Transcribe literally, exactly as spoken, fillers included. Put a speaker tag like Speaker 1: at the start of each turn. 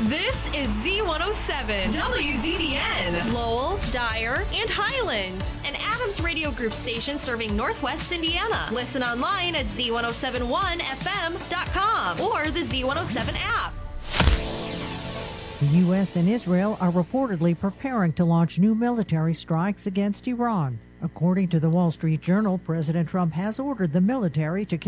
Speaker 1: This is Z one oh seven, W Z B N, Lowell, Dyer, and Highland, an Adams Radio Group station serving Northwest Indiana. Listen online at Z one oh seven one F M dot com or the Z one oh seven app.
Speaker 2: The U S and Israel are reportedly preparing to launch new military strikes against Iran. According to the Wall Street Journal, President Trump has ordered the military to